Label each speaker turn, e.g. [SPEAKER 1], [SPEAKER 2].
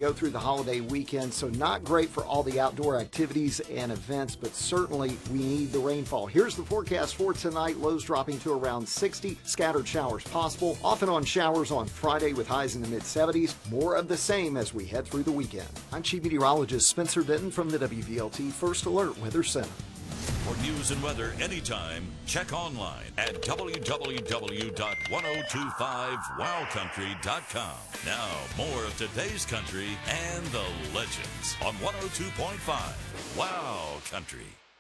[SPEAKER 1] go through the holiday weekend, so not great for all the outdoor activities and events, but certainly we need the rainfall. Here's the forecast for tonight. Lows dropping to around 60. Scattered showers possible. Off and on showers on Friday with highs in the mid-70s. More of the same as we head through the weekend. I'm Chief Meteorologist Spencer Denton from the WVLT First Alert Weather Center.
[SPEAKER 2] For news and weather anytime, check online at www.1025wowcountry.com. Now, more of today's country and the legends on 102.5 Wow Country.